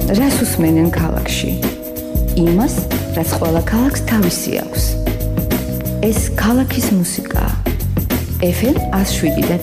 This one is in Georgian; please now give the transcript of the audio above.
რას უსმენენ ქალაქში? იმას, რაც ყველა ქალაქს თავისი აქვს. ეს ქალაქის მუსიკაა. FM 107.0